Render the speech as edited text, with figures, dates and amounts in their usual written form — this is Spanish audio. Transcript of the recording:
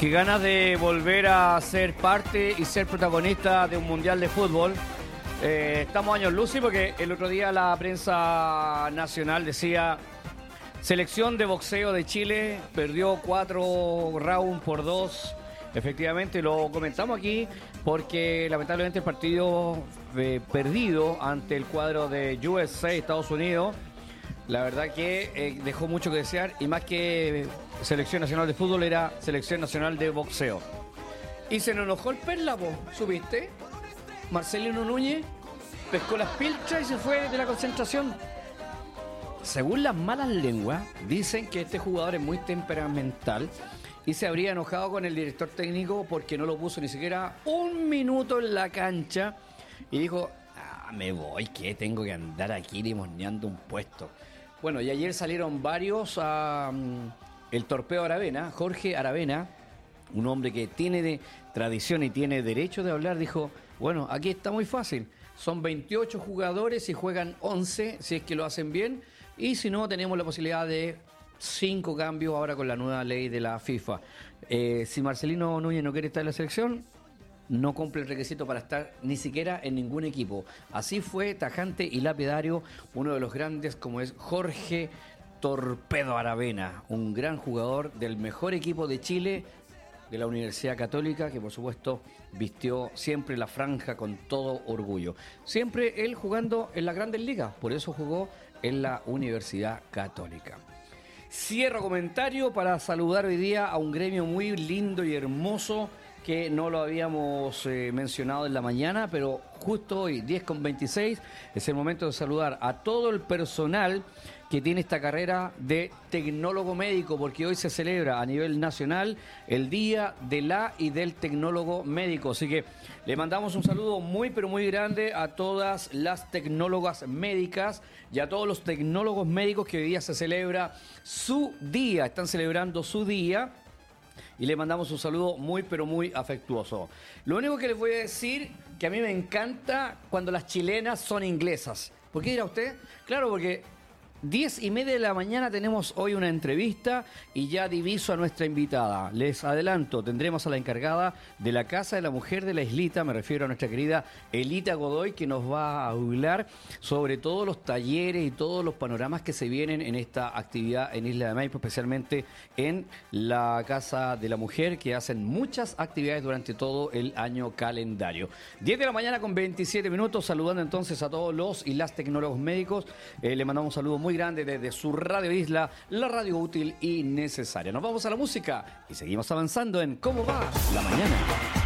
Qué ganas de volver a ser parte y ser protagonista de un mundial de fútbol. Estamos años luz, porque el otro día la prensa nacional decía: selección de boxeo de Chile perdió 4 rounds por 2. Efectivamente, lo comentamos aquí porque lamentablemente el partido perdido ante el cuadro de USA, Estados Unidos, la verdad que dejó mucho que desear, y más que selección nacional de fútbol era selección nacional de boxeo. Y se nos enojó el Perla, ¿subiste? Marcelino Núñez pescó las pilchas y se fue de la concentración. Según las malas lenguas, dicen que este jugador es muy temperamental y se habría enojado con el director técnico porque no lo puso ni siquiera un minuto en la cancha y dijo: me voy, que tengo que andar aquí limoneando un puesto. Bueno, y ayer salieron varios el Torpedo Aravena, Jorge Aravena, un hombre que tiene de tradición y tiene derecho de hablar, dijo: bueno, aquí está muy fácil, son 28 jugadores y juegan 11 si es que lo hacen bien, y si no, tenemos la posibilidad de 5 cambios ahora con la nueva ley de la FIFA. Si Marcelino Núñez no quiere estar en la selección, no cumple el requisito para estar ni siquiera en ningún equipo. Así fue, tajante y lapidario, uno de los grandes, como es Jorge Torpedo Aravena, un gran jugador del mejor equipo de Chile, de la Universidad Católica, que por supuesto vistió siempre la franja con todo orgullo. Siempre él jugando en las grandes ligas, por eso jugó en la Universidad Católica. Cierro comentario para saludar hoy día a un gremio muy lindo y hermoso que no lo habíamos mencionado en la mañana, pero justo hoy, 10:26, es el momento de saludar a todo el personal que tiene esta carrera de tecnólogo médico, porque hoy se celebra a nivel nacional el Día de la y del Tecnólogo Médico. Así que le mandamos un saludo muy, pero muy grande a todas las tecnólogas médicas y a todos los tecnólogos médicos que hoy día se celebra su día, están celebrando su día. Y le mandamos un saludo muy, pero muy afectuoso. Lo único que les voy a decir, que a mí me encanta cuando las chilenas son inglesas. ¿Por qué dirá usted? Claro, porque 10:30 de la mañana tenemos hoy una entrevista y ya diviso a nuestra invitada. Les adelanto, tendremos a la encargada de la Casa de la Mujer de la Islita, me refiero a nuestra querida Elita Godoy, que nos va a hablar sobre todos los talleres y todos los panoramas que se vienen en esta actividad en Isla de Maipo, especialmente en la Casa de la Mujer, que hacen muchas actividades durante todo el año calendario. 10 de la mañana con 27 minutos, saludando entonces a todos los y las tecnólogos médicos. Le mandamos un saludo muy grande desde su Radio Isla, la radio útil y necesaria. Nos vamos a la música y seguimos avanzando en ¿Cómo va la mañana?